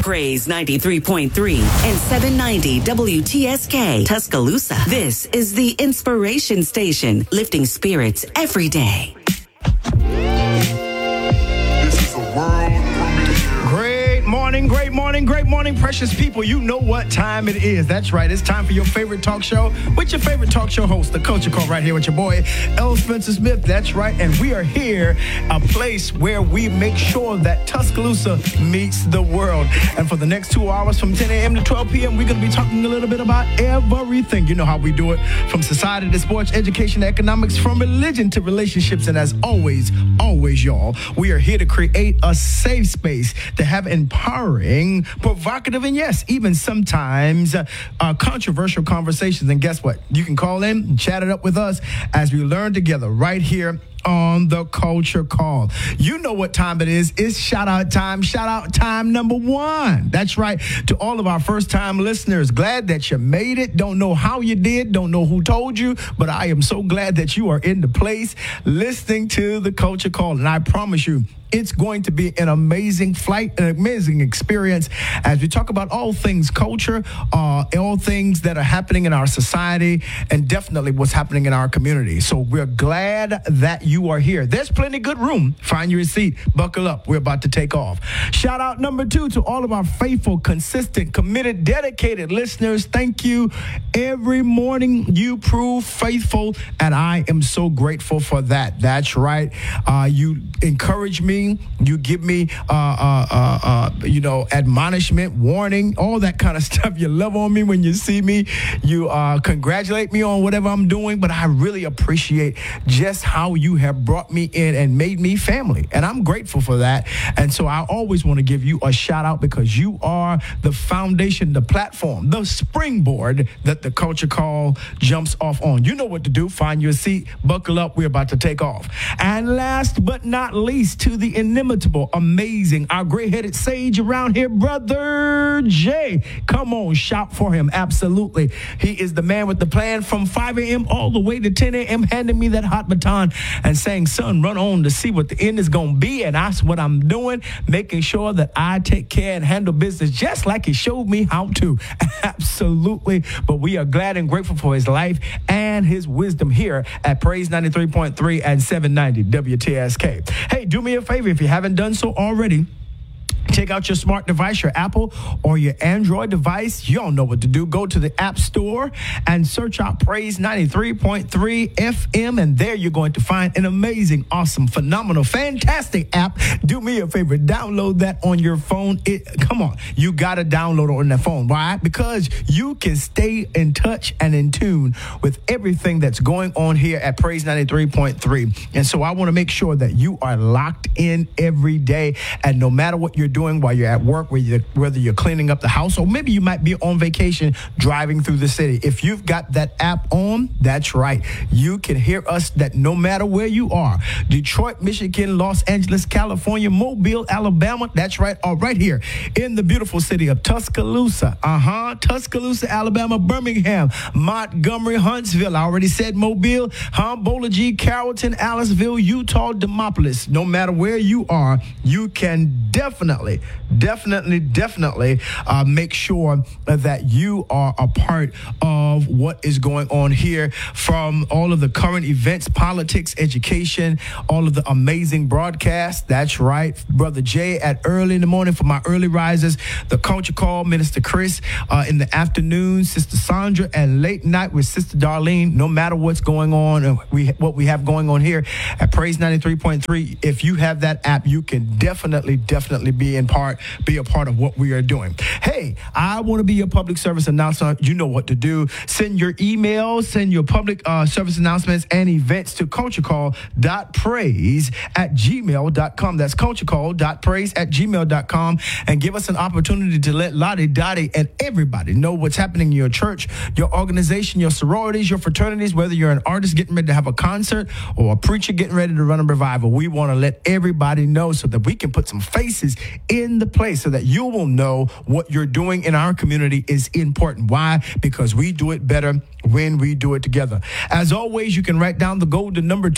Praise 93.3 and 790 WTSK Tuscaloosa. This is the Inspiration Station, lifting spirits every day. This is a world premiere. Great morning, precious people. You know what time it is. That's right. It's time for your favorite talk show with your favorite talk show host, the Culture Call, right here with your boy, L. Spencer Smith. That's right. And we are here, a place where we make sure that Tuscaloosa meets the world. And for the next 2 hours from 10 a.m. to 12 p.m., we're going to be talking a little bit about everything. You know how we do it, from society to sports, education to economics, from religion to relationships. And as always, y'all, we are here to create a safe space to have empowering, provocative, and yes, even sometimes controversial conversations. And guess what? You can call in and chat it up with us as we learn together right here on the Culture Call. You know what time it is. It's shout out time number one. That's right. To all of our first time listeners, glad that you made it. Don't know how you did, don't know who told you, but I am so glad that you are in the place listening to the Culture Call. And I promise you, it's going to be an amazing flight, an amazing experience as we talk about all things culture, all things that are happening in our society, and definitely what's happening in our community. So we're glad that you are here. There's plenty of good room. Find your seat. Buckle up. We're about to take off. Shout out number 2 to all of our faithful, consistent, committed, dedicated listeners. Thank you. Every morning you prove faithful, and I am so grateful for that. That's right. You encourage me. You give me, admonishment, warning, all that kind of stuff. You love on me when you see me. You congratulate me on whatever I'm doing. But I really appreciate just how you have brought me in and made me family. And I'm grateful for that. And so I always want to give you a shout out because you are the foundation, the platform, the springboard that the Culture Call jumps off on. You know what to do. Find your seat. Buckle up. We're about to take off. And last but not least, to the inimitable, amazing, our gray-headed sage around here, Brother Jay. Come on, shout for him. Absolutely. He is the man with the plan from 5 a.m. all the way to 10 a.m., handing me that hot baton and saying, son, run on to see what the end is going to be. And that's what I'm doing, making sure that I take care and handle business just like he showed me how to. Absolutely. But we are glad and grateful for his life and his wisdom here at Praise 93.3 and 790 WTSK. Hey, do me a favor if you haven't done so already. Take out your smart device, your Apple or your Android device. You all know what to do. Go to the App Store and search out Praise 93.3 FM. And there you're going to find an amazing, awesome, phenomenal, fantastic app. Do me a favor. Download that on your phone. Come on. You got to download it on that phone. Why? Because you can stay in touch and in tune with everything that's going on here at Praise 93.3. And so I want to make sure that you are locked in every day. And no matter what you're doing while you're at work, whether you're cleaning up the house, or maybe you might be on vacation driving through the city. If you've got that app on, that's right. You can hear us that no matter where you are. Detroit, Michigan, Los Angeles, California, Mobile, Alabama. That's right. All right here in the beautiful city of Tuscaloosa. Tuscaloosa, Alabama, Birmingham, Montgomery, Huntsville. I already said Mobile, Bowler, Carrollton, Aliceville, Utah, Demopolis. No matter where you are, you can definitely make sure that you are a part of what is going on here, from all of the current events, politics, education, all of the amazing broadcasts. That's right. Brother Jay at early in the morning for my early risers, the Culture Call, Minister Chris in the afternoon, Sister Sandra, and late night with Sister Darlene. No matter what's going on, what we have going on here at Praise 93.3, if you have that app, you can definitely be a part of what we are doing. Hey, I want to be your public service announcer. You know what to do. Send your emails, send your public service announcements and events to culturecall.praise@gmail.com. That's culturecall.praise@gmail.com, and give us an opportunity to let Lottie, Dottie, and everybody know what's happening in your church, your organization, your sororities, your fraternities, whether you're an artist getting ready to have a concert or a preacher getting ready to run a revival. We want to let everybody know so that we can put some faces in the place so that you will know what you're doing in our community is important. Why? Because we do it better when we do it together. As always, you can write down the golden number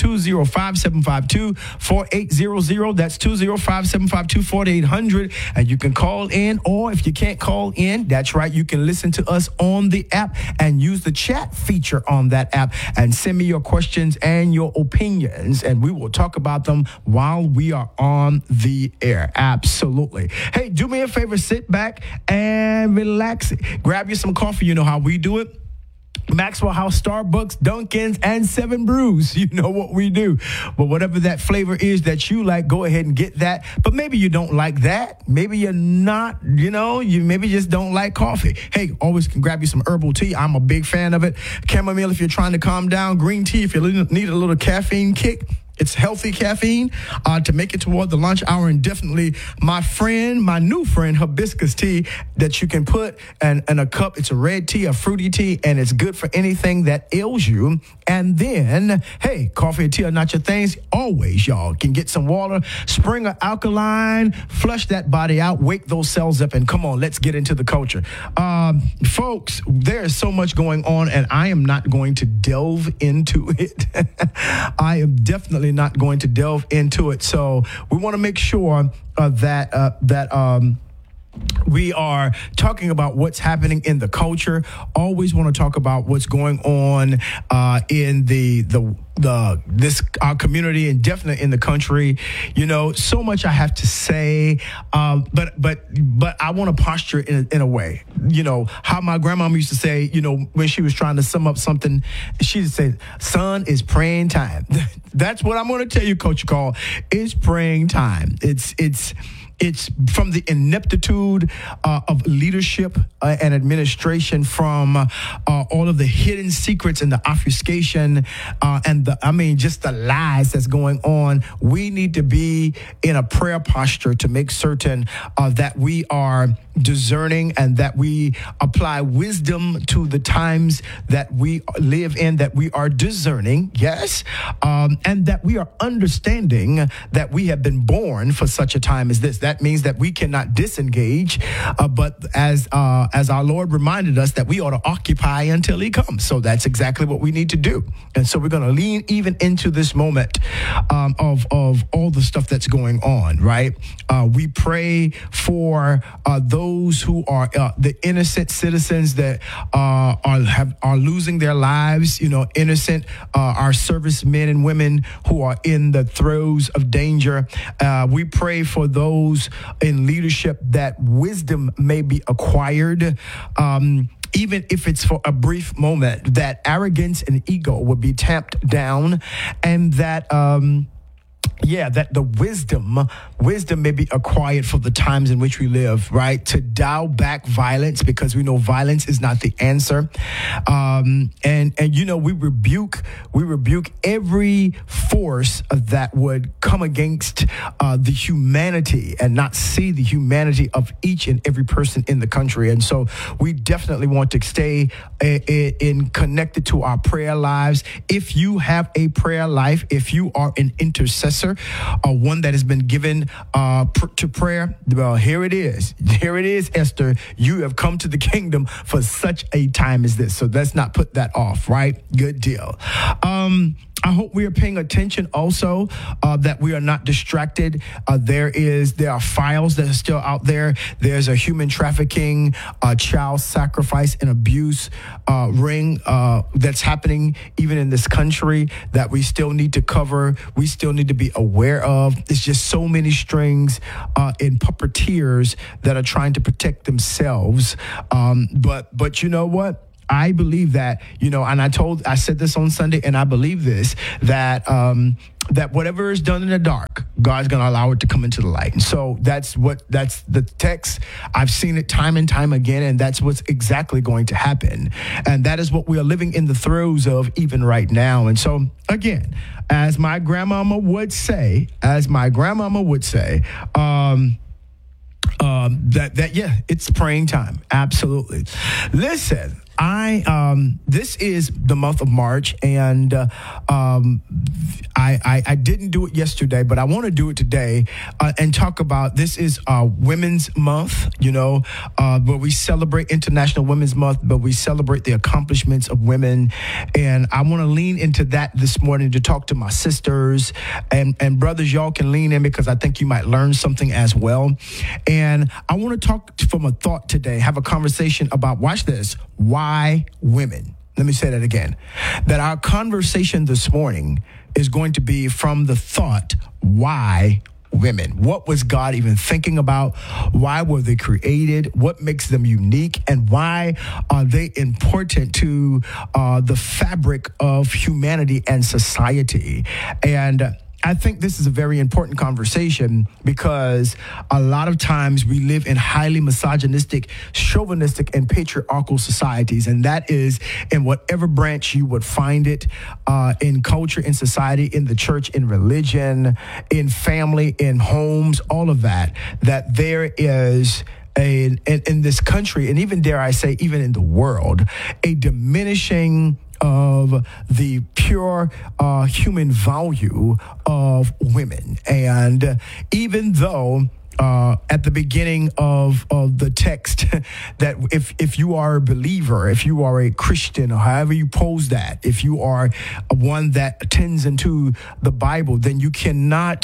205-752-4800. That's 205-752-4800. And you can call in, or if you can't call in, that's right, you can listen to us on the app and use the chat feature on that app and send me your questions and your opinions, and we will talk about them while we are on the air. Absolutely. Hey, do me a favor, sit back and relax. Grab you some coffee. You know how we do it. Maxwell House, Starbucks, Dunkin's, and 7 Brews. You know what we do. But whatever that flavor is that you like, go ahead and get that. But maybe you don't like that. Maybe you're not, you maybe just don't like coffee. Hey, always can grab you some herbal tea. I'm a big fan of it. Chamomile if you're trying to calm down. Green tea if you need a little caffeine kick. It's healthy caffeine to make it toward the lunch hour, and definitely my new friend, hibiscus tea that you can put in a cup. It's a red tea, a fruity tea, and it's good for anything that ails you. And then, hey, coffee and tea are not your things. Always, y'all can get some water, Springer Alkaline, flush that body out, wake those cells up, and come on, let's get into the culture. Folks, there is so much going on, and I am not going to delve into it. I am definitely not going to delve into it. So we want to make sure that we are talking about what's happening in the culture. Always want to talk about what's going on in our community, and definitely in the country. So much I have to say, but I want to posture in a way. How my grandmama used to say, when she was trying to sum up something, she'd say, "Son, it's praying time." That's what I'm going to tell you, Coach Call. It's praying time. It's from the ineptitude of leadership and administration, from all of the hidden secrets and the obfuscation and just the lies that's going on. We need to be in a prayer posture to make certain that we are discerning and that we apply wisdom to the times that we live in, that we are discerning, yes, and that we are understanding that we have been born for such a time as this. That means that we cannot disengage, but as our Lord reminded us, that we ought to occupy until he comes. So that's exactly what we need to do. And so we're going to lean even into this moment of all the stuff that's going on, right? We pray for those who are the innocent citizens that are losing their lives, innocent, our servicemen and women who are in the throes of danger. We pray for those in leadership that wisdom may be acquired, even if it's for a brief moment, that arrogance and ego will be tamped down, and that that the wisdom may be acquired for the times in which we live, right? To dial back violence, because we know violence is not the answer. We rebuke every force that would come against the humanity and not see the humanity of each and every person in the country. And so we definitely want to stay connected to our prayer lives. If you have a prayer life, if you are an intercessor, one that has been given to prayer, well, here it is. Here it is, Esther. You have come to the kingdom for such a time as this. So let's not put that off, right? Good deal. I hope we are paying attention also, that we are not distracted. There are files that are still out there. There's a human trafficking, child sacrifice and abuse ring that's happening even in this country that we still need to cover. We still need to be aware of. It's just so many strings and puppeteers that are trying to protect themselves. But you know what? I believe that, and I said this on Sunday, and I believe this, that that whatever is done in the dark, God's going to allow it to come into the light. And so that's the text. I've seen it time and time again, and that's what's exactly going to happen. And that is what we are living in the throes of even right now. And so, again, as my grandmama would say, it's praying time. Absolutely. Listen, This is the month of March, and I didn't do it yesterday, but I want to do it today and talk about, this is Women's Month, where we celebrate International Women's Month, but we celebrate the accomplishments of women. And I want to lean into that this morning to talk to my sisters and brothers. Y'all can lean in because I think you might learn something as well. And I want to talk from a thought today, have a conversation about, watch this, why women? Let me say that again. That our conversation this morning is going to be from the thought, why women? What was God even thinking about? Why were they created? What makes them unique? And why are they important to the fabric of humanity and society? And I think this is a very important conversation because a lot of times we live in highly misogynistic, chauvinistic, and patriarchal societies. And that is in whatever branch you would find it, in culture, in society, in the church, in religion, in family, in homes, all of that, that there is in this country, and even dare I say, even in the world, a diminishing of the pure human value of women. And even though at the beginning of the text that if you are a believer, if you are a Christian, or however you pose that, if you are one that attends into the Bible, then you cannot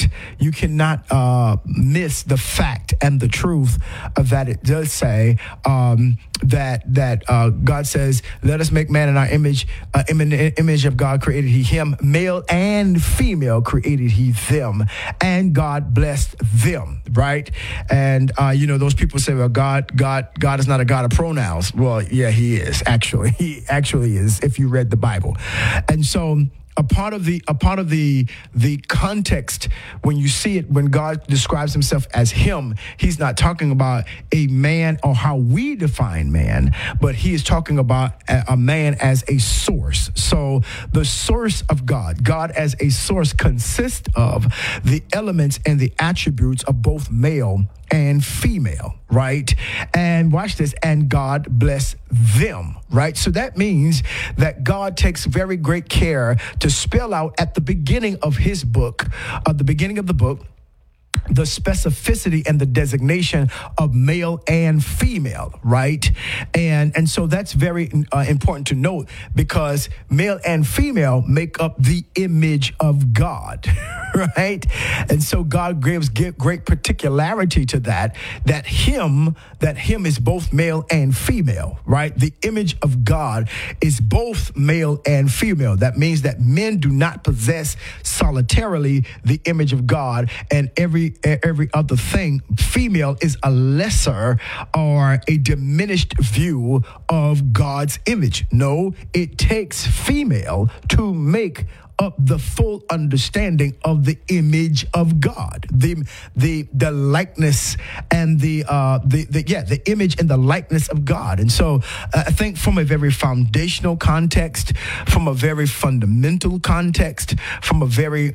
miss the fact and the truth of that. It does say that God says, "Let us make man in our image, in the image of God created He him, male and female created He them, and God blessed them." Right? And those people say, "Well, God is not a God of pronouns." Well, yeah, He is actually. He actually is. If you read the Bible, and so. A part of the context when you see it, when God describes Himself as Him, He's not talking about a man or how we define man, but He is talking about a man as a source. So the source of God as a source, consists of the elements and the attributes of both male and female, right? And watch this, and God bless them, right? So that means that God takes very great care to spell out at the beginning of His book, the beginning of the book, the specificity and the designation of male and female, right? And so that's very important to note, because male and female make up the image of God, right? And so God gives great particularity to that him is both male and female, right? The image of God is both male and female. That means that men do not possess solitarily the image of God, and every other thing, female is a lesser or a diminished view of God's image. No, it takes female to make up the full understanding of the image of God, the likeness and the image and the likeness of God. And so I think from a very foundational context, from a very fundamental context, from a very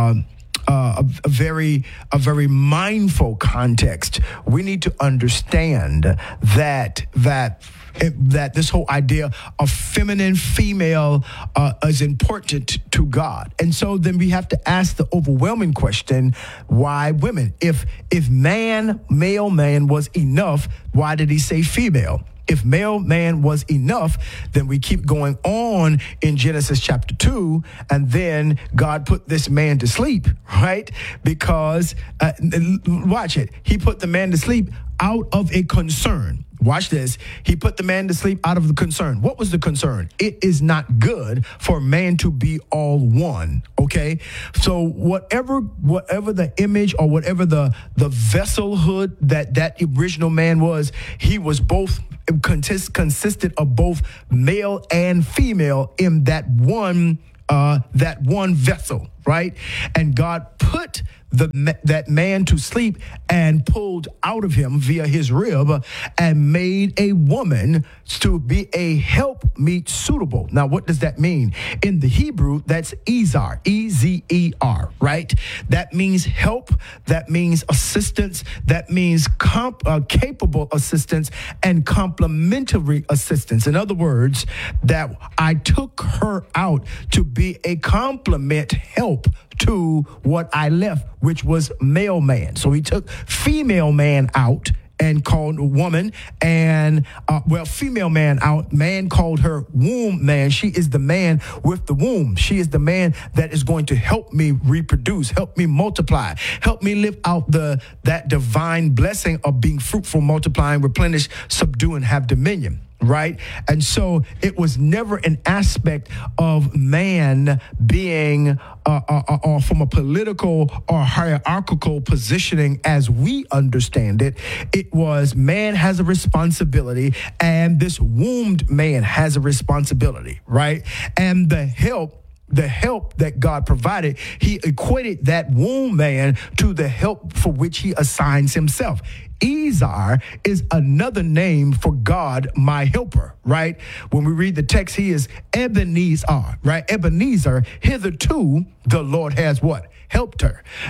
very mindful context, we need to understand that this whole idea of feminine, female is important to God. And so then we have to ask the overwhelming question, why women? If male man was enough, why did He say female? If male man was enough, then we keep going on in Genesis chapter 2, and then God put this man to sleep, right? Because, watch it, He put the man to sleep out of a concern. Watch this. He put the man to sleep out of the concern. What was the concern? It is not good for man to be all one. Okay. So whatever the image or whatever the vesselhood that original man was, he was both consisted of both male and female in that one vessel, right? And God put that man to sleep and pulled out of him via his rib and made a woman to be a helpmeet suitable. Now, what does that mean? In the Hebrew, that's Ezer, E-Z-E-R, right? That means help. That means assistance. That means capable assistance and complementary assistance. In other words, that I took her out to be a complement help to what I left, which was male man. So he took female man out and called a woman, and female man out. Man called her womb man. She is the man with the womb. She is the man that is going to help me reproduce, help me multiply, help me live out that divine blessing of being fruitful, multiplying, replenish, subdue, and have dominion. Right? And so it was never an aspect of man being or from a political or hierarchical positioning as we understand it. It was man has a responsibility, and this wombed man has a responsibility, right? And the help that God provided, he equated that womb man to the help for which he assigns himself. Ezer is another name for God, my helper, right? When we read the text, he is Ebenezer, right? Ebenezer, hitherto the Lord has what? Helped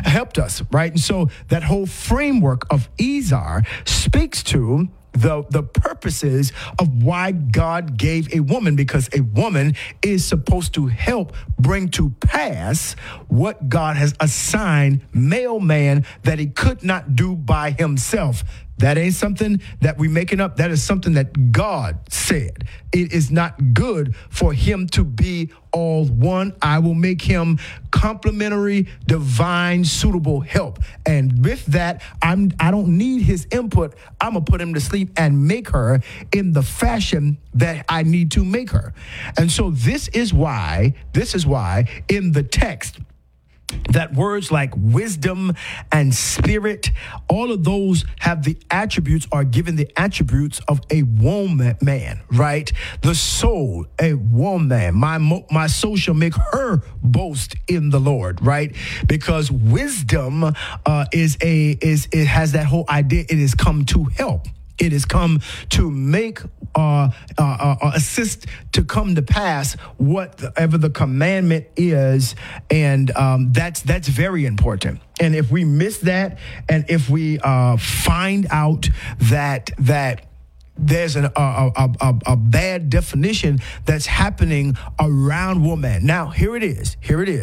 us, right? And so that whole framework of Ezer speaks to the purposes of why God gave a woman, because a woman is supposed to help bring to pass what God has assigned male man that he could not do by himself. That ain't something that we making up. That is something that God said. It is not good for him to be all one. I will make him complementary, divine, suitable help. And with that, I don't need his input. I'm going to put him to sleep and make her in the fashion that I need to make her. And so this is why in the text, that words like wisdom and spirit, all of those have the attributes, are given the attributes of a woman, man, right? The soul, a woman. My soul shall make her boast in the Lord, right? Because wisdom it has that whole idea. It has come to help. It has come to make assist to come to pass whatever the commandment is, and that's very important. And if we miss that, and if we find out that there's a bad definition that's happening around woman. Now, here it is.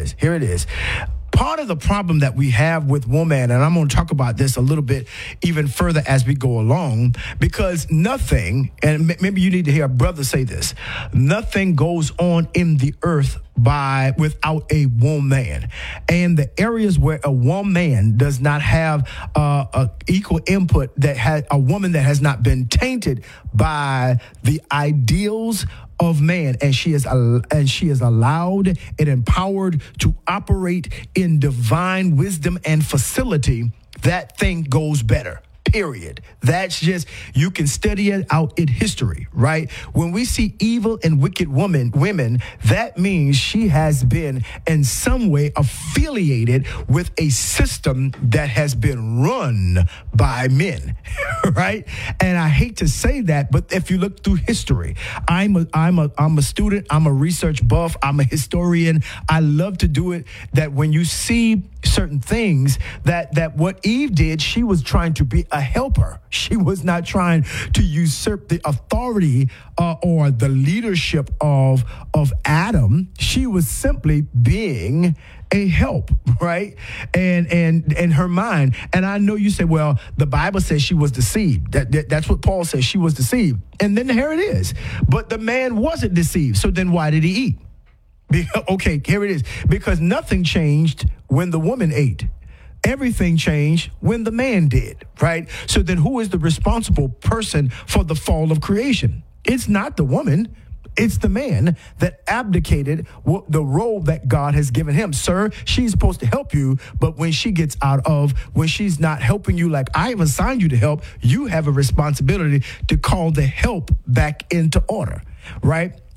Part of the problem that we have with woman, and I'm going to talk about this a little bit even further as we go along, because nothing, and maybe you need to hear a brother say this, nothing goes on in the earth without a woman. And the areas where a woman does not have equal input, that has a woman that has not been tainted by the ideals of man, and she is allowed and empowered to operate in divine wisdom and facility, that thing goes better. Period. That's just, you can study it out in history, right? When we see evil and wicked women, that means she has been in some way affiliated with a system that has been run by men, right? And I hate to say that, but if you look through history, I'm a student, I'm a research buff, I'm a historian. I love to do it. That when you see certain things, that what Eve did, she was trying to be a helper. She was not trying to usurp the authority or the leadership of Adam. She was simply being a help, right? And in her mind. And I know you say, well, the Bible says she was deceived. That's what Paul says. She was deceived. And then here it is. But the man wasn't deceived. So then why did he eat? Okay, here it is. Because nothing changed when the woman ate. Everything changed when the man did, right? So then who is the responsible person for the fall of creation? It's not the woman. It's the man that abdicated the role that God has given him. Sir, she's supposed to help you, but when she's not helping you like I have assigned you to help, you have a responsibility to call the help back into order, right?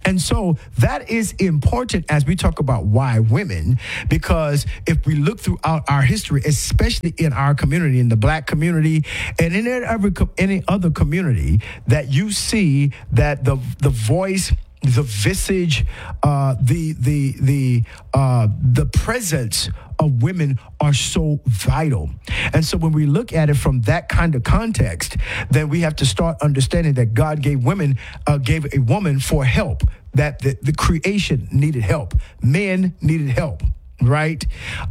And so that is important as we talk about why women, because if we look throughout our history, especially in our community, in the Black community, and in any other community, that you see that the voice, the visage, the presence of women are so vital. And so when we look at it from that kind of context, then we have to start understanding that God gave a woman for help, that the creation needed help. Men needed help. Right?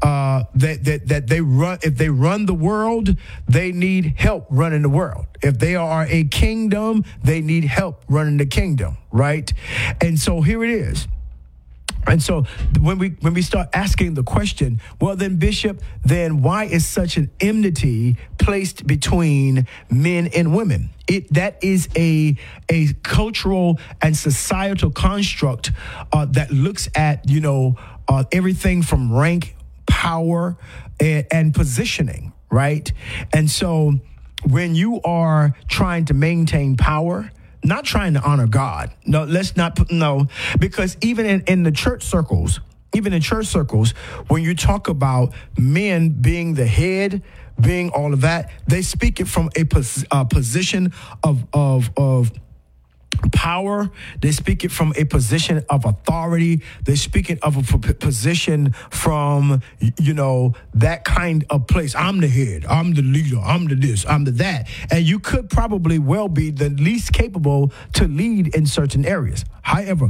That they run, if they run the world, they need help running the world. If they are a kingdom, they need help running the kingdom. Right? And so here it is. And so when we start asking the question, well, then, Bishop, then why is such an enmity placed between men and women? That is a cultural and societal construct that looks at, everything from rank, power, and positioning, right? And so when you are trying to maintain power, not trying to honor God. No, let's not because even in the church circles, when you talk about men being the head, being all of that, they speak it from a position of power. They speak it from a position of authority. They speak it of a position from, that kind of place. I'm the head. I'm the leader. I'm the this. I'm the that. And you could probably well be the least capable to lead in certain areas. However,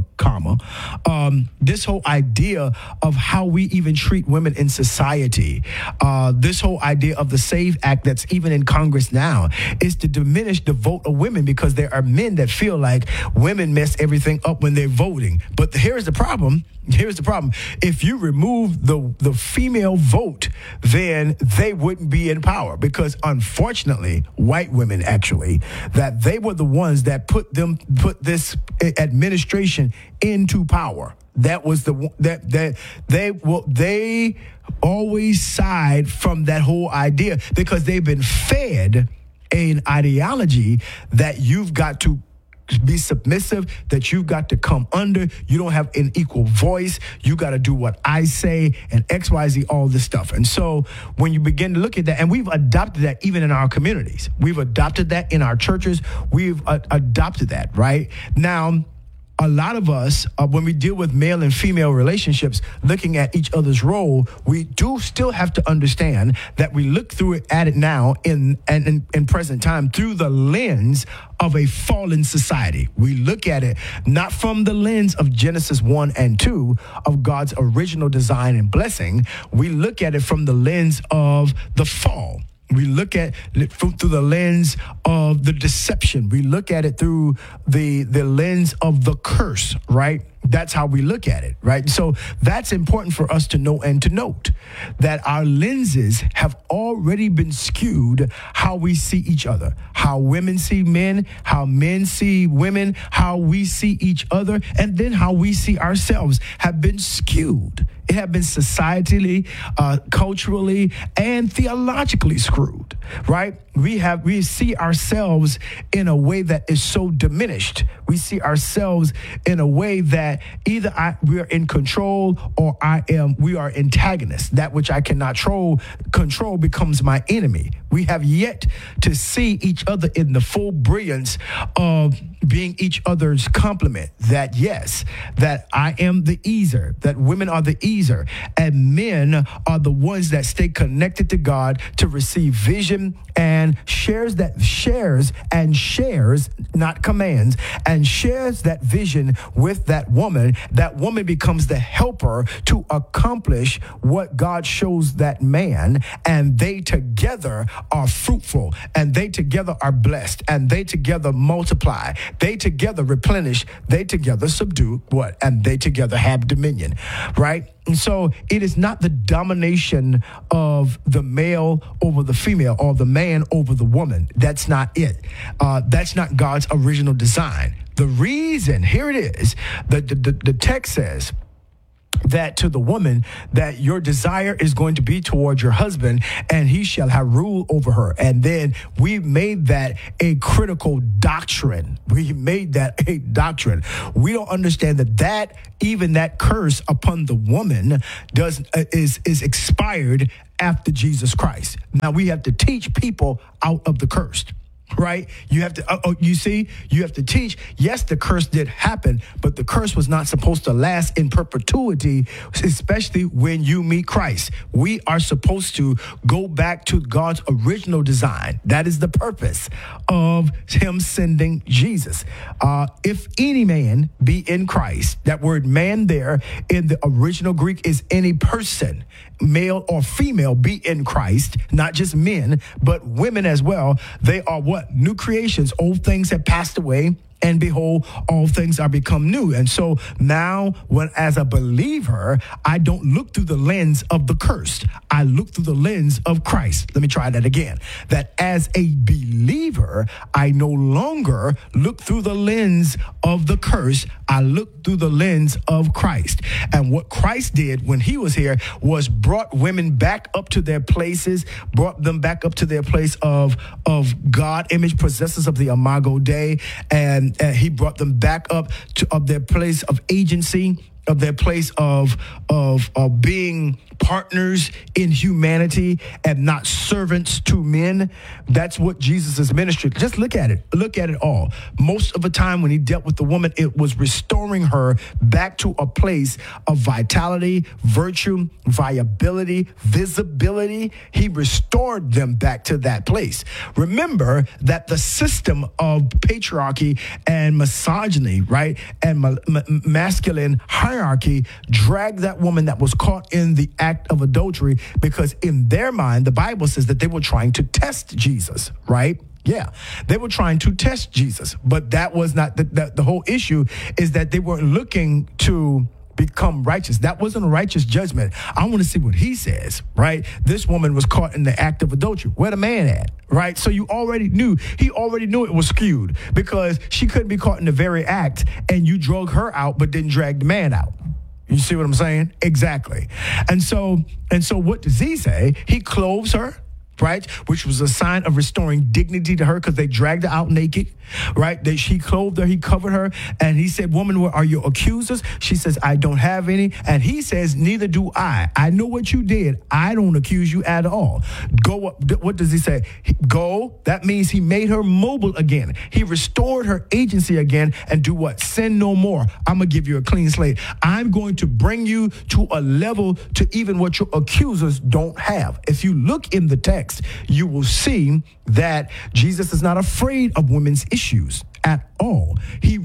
this whole idea of how we even treat women in society, this whole idea of the SAVE Act that's even in Congress now, is to diminish the vote of women, because there are men that feel like women mess everything up when they're voting. But here's the problem. If you remove the female vote, then they wouldn't be in power, because unfortunately, white women actually, that they were the ones that put this administration into power. That was they always side from that whole idea, because they've been fed an ideology that you've got to be submissive, that you've got to come under, you don't have an equal voice, you got to do what I say, and XYZ, all this stuff. And so when you begin to look at that, and we've adopted that even in our communities, we've adopted that in our churches, we've adopted that, right? Now, a lot of us, when we deal with male and female relationships, looking at each other's role, we do still have to understand that we look through it at it now in present time through the lens of a fallen society. We look at it not from the lens of Genesis 1 and 2 of God's original design and blessing. We look at it from the lens of the fall. We look at it through the lens of the deception. We look at it through the lens of the curse, right? That's how we look at it, right? So that's important for us to know and to note that our lenses have already been skewed how we see each other, how women see men, how men see women, how we see each other, and then how we see ourselves have been skewed. It have been societally, culturally, and theologically screwed, right? We see ourselves in a way that is so diminished. We see ourselves in a way that either we are in control or we are antagonists. That which I cannot control becomes my enemy. We have yet to see each other in the full brilliance of being each other's complement. That yes, that I am the easer, that women are the easer, and men are the ones that stay connected to God to receive vision and shares, not commands, and shares that vision with that woman. That woman becomes the helper to accomplish what God shows that man, and they together are fruitful, and they together are blessed, and they together multiply, they together replenish, they together subdue what? And they together have dominion, right? And so it is not the domination of the male over the female or the man over the woman. That's not it. That's not God's original design. The reason, here it is, the text says, that to the woman, that your desire is going to be towards your husband, and he shall have rule over her. And then we made that a critical doctrine. We made that a doctrine. We don't understand that even that curse upon the woman is expired after Jesus Christ. Now we have to teach people out of the cursed. Right? You have to, you have to teach. Yes, the curse did happen, but the curse was not supposed to last in perpetuity, especially when you meet Christ. We are supposed to go back to God's original design. That is the purpose of him sending Jesus. If any man be in Christ, that word man there in the original Greek is any person, male or female, be in Christ, not just men, but women as well. They are what? New creations. Old things have passed away, and behold, all things are become new. And so now, when as a believer, I don't look through the lens of the cursed. I look through the lens of Christ. Let me try that again. That as a believer, I no longer look through the lens of the curse. I look through the lens of Christ. And what Christ did when he was here was brought women back up to their places, brought them back up to their place of God, image possessors of the Imago Dei, and he brought them back up to their place of agency, of their place of being partners in humanity and not servants to men. That's what Jesus' ministry. Just look at it. Look at it all. Most of the time when he dealt with the woman, it was restoring her back to a place of vitality, virtue, viability, visibility. He restored them back to that place. Remember that the system of patriarchy and misogyny, right, and masculine hierarchy dragged that woman that was caught in the act of adultery, because in their mind, the Bible says that they were trying to test Jesus, right? Yeah, they were trying to test Jesus, but that was not the whole issue. Is that they weren't looking to become righteous. That wasn't a righteous judgment. I want to see what he says, right? This woman was caught in the act of adultery. Where the man at, right? So he already knew it was skewed, because she couldn't be caught in the very act and you drug her out but didn't drag the man out. You see what I'm saying? Exactly. And so what does he say? He clothes her, right? Which was a sign of restoring dignity to her, because they dragged her out naked, right? She clothed her, he covered her, and he said, woman, where are your accusers? She says, I don't have any. And he says, neither do I. I know what you did. I don't accuse you at all. Go up. What does he say? Go. That means he made her mobile again. He restored her agency again, and do what? Sin no more. I'm going to give you a clean slate. I'm going to bring you to a level to even what your accusers don't have. If you look in the text, you will see that Jesus is not afraid of women's issues at all.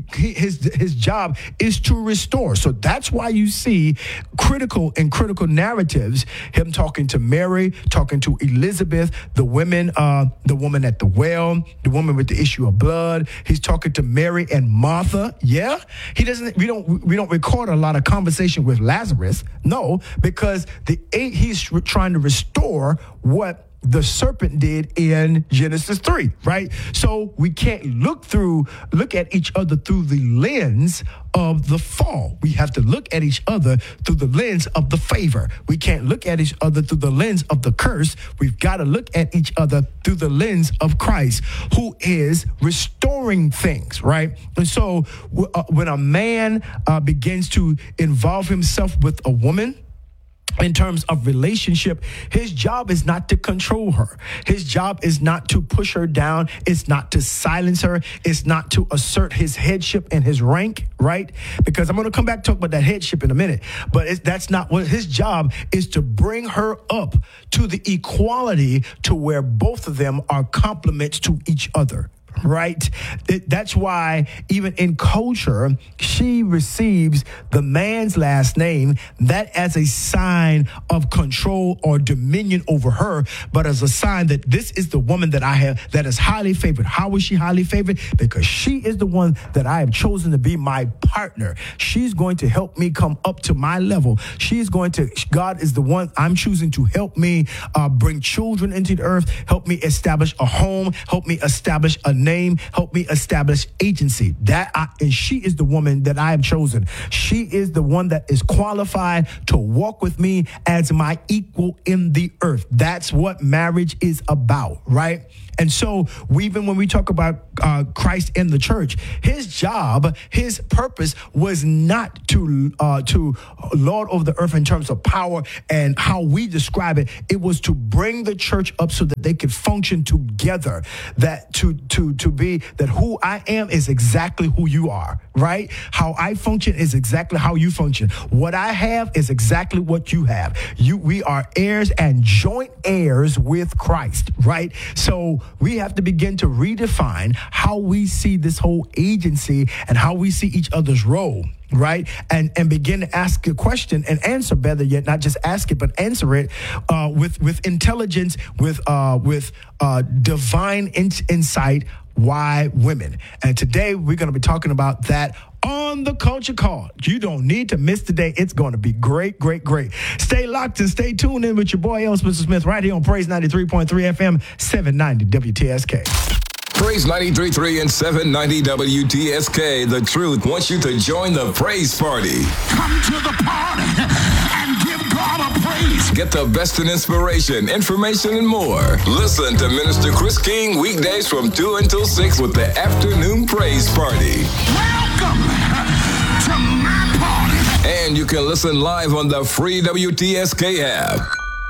His job is to restore. So that's why you see critical narratives, him talking to Mary, talking to Elizabeth, the woman at the well, the woman with the issue of blood. He's talking to Mary and Martha. Yeah, we don't record a lot of conversation with Lazarus. No, because he's trying to restore what the serpent did in Genesis 3, right? So we can't look at each other through the lens of the fall. We have to look at each other through the lens of the favor. We can't look at each other through the lens of the curse. We've got to look at each other through the lens of Christ, who is restoring things, right? And so when a man begins to involve himself with a woman, in terms of relationship, his job is not to control her. His job is not to push her down. It's not to silence her. It's not to assert his headship and his rank, right? Because I'm going to come back and talk about that headship in a minute. But that's not what his job is, to bring her up to the equality to where both of them are complements to each other. Right? That's why even in culture, she receives the man's last name, that as a sign of control or dominion over her, but as a sign that this is the woman that I have that is highly favored. How is she highly favored? Because she is the one that I have chosen to be my partner. She's going to help me come up to my level. God is the one I'm choosing to help me bring children into the earth, help me establish a home, help me establish a name, help me establish agency. And she is the woman that I have chosen. She is the one that is qualified to walk with me as my equal in the earth. That's what marriage is about, right? And so even when we talk about Christ and the church, his job, his purpose was not to lord over the earth in terms of power and how we describe it. It was to bring the church up so that they could function together. That to be that who I am is exactly who you are, right? How I function is exactly how you function. What I have is exactly what you have. We are heirs and joint heirs with Christ, right? So we have to begin to redefine how we see this whole agency and how we see each other's role, right? And begin to ask a question and answer, better yet, not just ask it, but answer it with intelligence, with divine insight. Why women? And today we're going to be talking about that on the Culture Call. You don't need to miss today. It's going to be great, great, great. Stay locked and stay tuned in with your boy, L. Spencer Smith, right here on Praise 93.3 FM, 790 WTSK. Praise 93.3 and 790 WTSK. The Truth wants you to join the praise party. Come to the party and give God a praise. Get the best in inspiration, information, and more. Listen to Minister Chris King weekdays from 2 until 6 with the Afternoon Praise Party. Welcome to my party. And you can listen live on the free WTSK app.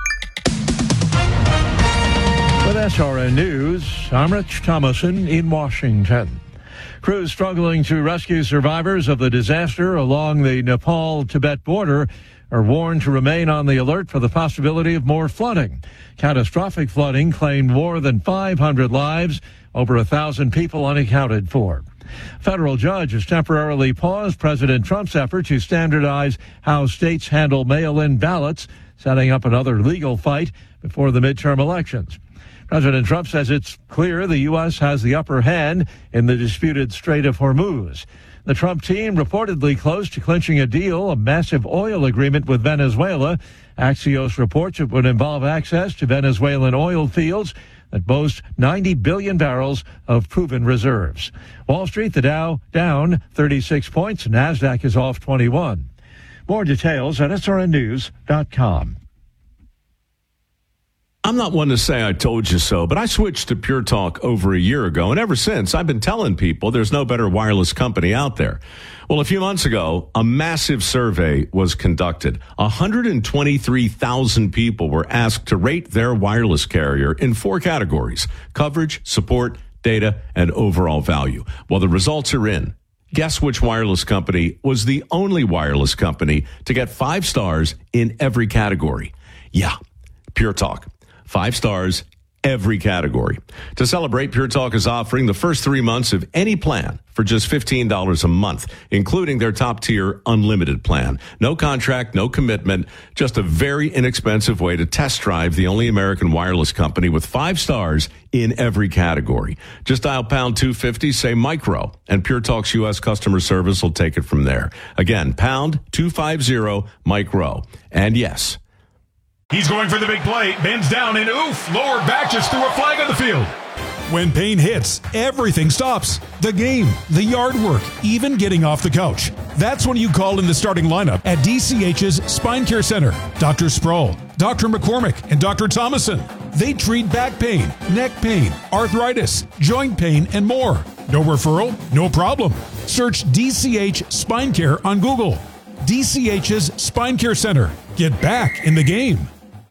With SRN News, I'm Rich Thomason in Washington. Crews struggling to rescue survivors of the disaster along the Nepal-Tibet border are warned to remain on the alert for the possibility of more flooding. Catastrophic flooding claimed more than 500 lives, over 1,000 people unaccounted for. Federal judge has temporarily paused President Trump's effort to standardize how states handle mail-in ballots, setting up another legal fight before the midterm elections. President Trump says it's clear the U.S. has the upper hand in the disputed Strait of Hormuz. The Trump team reportedly close to clinching a deal, a massive oil agreement with Venezuela. Axios reports it would involve access to Venezuelan oil fields that boast 90 billion barrels of proven reserves. Wall Street, the Dow down 36 points. NASDAQ is off 21. More details at srnnews.com. I'm not one to say I told you so, but I switched to Pure Talk over a year ago, and ever since, I've been telling people there's no better wireless company out there. Well, a few months ago, a massive survey was conducted. 123,000 people were asked to rate their wireless carrier in 4 categories: coverage, support, data, and overall value. Well, the results are in. Guess which wireless company was the only wireless company to get 5 stars in every category? Yeah, Pure Talk. 5 stars, every category. To celebrate, Pure Talk is offering the first 3 months of any plan for just $15 a month, including their top-tier unlimited plan. No contract, no commitment, just a very inexpensive way to test drive the only American wireless company with 5 stars in every category. Just dial pound 250, say micro, and Pure Talk's U.S. customer service will take it from there. Again, pound 250 micro. And yes, he's going for the big play, bends down, and oof, lower back just threw a flag on the field. When pain hits, everything stops. The game, the yard work, even getting off the couch. That's when you call in the starting lineup at DCH's Spine Care Center. Dr. Sproul, Dr. McCormick, and Dr. Thomason. They treat back pain, neck pain, arthritis, joint pain, and more. No referral? No problem. Search DCH Spine Care on Google. DCH's Spine Care Center. Get back in the game.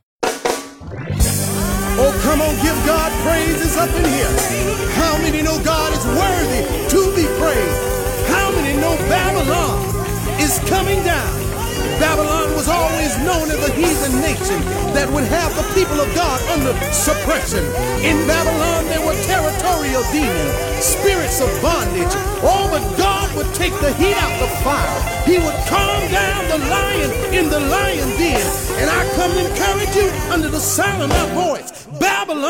Oh, come on, give God praises up in here. How many know God is worthy to be praised? How many know Babylon is coming down? Babylon was always known as a heathen nation that would have the people of God under suppression. In Babylon, there were territorial demons, spirits of bondage. Oh, but God would take the heat out the fire. He would calm down the lion in the lion den. And I come to encourage you under the sound of my voice. Babylon